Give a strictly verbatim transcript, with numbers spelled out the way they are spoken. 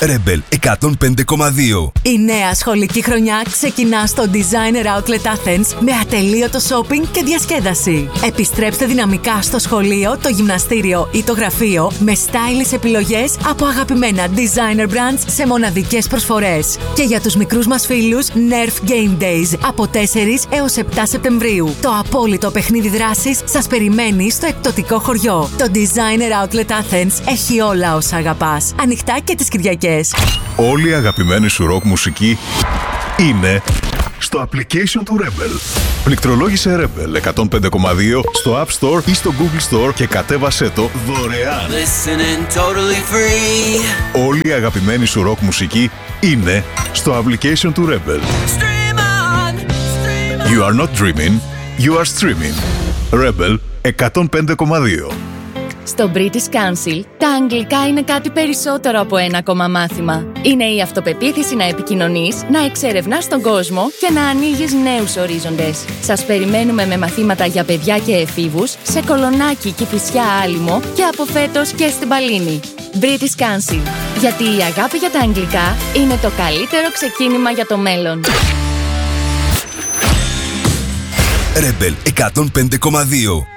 Rebel εκατόν πέντε κόμμα δύο. Η νέα σχολική χρονιά ξεκινά στο Designer Outlet Athens με ατελείωτο shopping και διασκέδαση. Επιστρέψτε δυναμικά στο σχολείο, το γυμναστήριο ή το γραφείο με stylish επιλογές από αγαπημένα designer brands σε μοναδικές προσφορές. Και για τους μικρούς μας φίλους, Nerf Game Days από τέσσερις έως επτά Σεπτεμβρίου. Το απόλυτο παιχνίδι δράσης σας περιμένει στο εκπτωτικό χωριό. Το Designer Outlet Athens έχει όλα όσα αγαπάς. Ανοιχτά και τις Κυριακές. Όλη η αγαπημένη σου ροκ μουσική είναι στο application του Rebel. Πληκτρολόγησε Rebel εκατόν πέντε κόμμα δύο στο App Store ή στο Google Store και κατέβασέ το δωρεάν. Totally free. Όλη η αγαπημένη σου ροκ μουσική είναι στο application του Rebel. Stream on, stream on. You are not dreaming, you are streaming. Rebel εκατόν πέντε κόμμα δύο. Στο British Council, τα αγγλικά είναι κάτι περισσότερο από ένα ακόμα μάθημα. Είναι η αυτοπεποίθηση να επικοινωνείς, να εξερευνάς τον κόσμο και να ανοίγεις νέους ορίζοντες. Σας περιμένουμε με μαθήματα για παιδιά και εφήβους σε Κολονάκι, Κηφισιά, Άλυμο και από φέτος και στην Παλίνη. British Council. Γιατί η αγάπη για τα αγγλικά είναι το καλύτερο ξεκίνημα για το μέλλον. Rebel εκατόν πέντε κόμμα δύο.